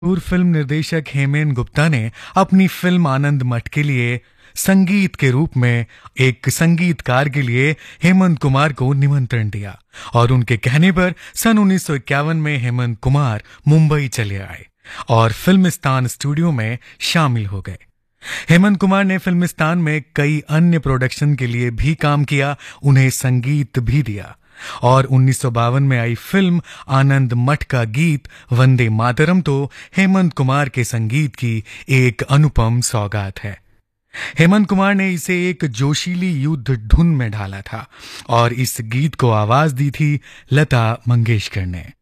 मशहूर फिल्म निर्देशक हेमेन गुप्ता ने अपनी फिल्म आनंद मठ के लिए संगीत के रूप में एक संगीतकार के लिए हेमंत कुमार को निमंत्रण दिया और उनके कहने पर सन 1951 में हेमंत कुमार मुंबई चले आए और फिल्मिस्तान स्टूडियो में शामिल हो गए। हेमंत कुमार ने फिल्मिस्तान में कई अन्य प्रोडक्शन के लिए भी काम किया, उन्हें संगीत भी दिया और 1952 में आई फिल्म आनंद मठ का गीत वंदे मातरम तो हेमंत कुमार के संगीत की एक अनुपम सौगात है। हेमंत कुमार ने इसे एक जोशीली युद्ध धुन में ढाला था और इस गीत को आवाज दी थी लता मंगेशकर ने।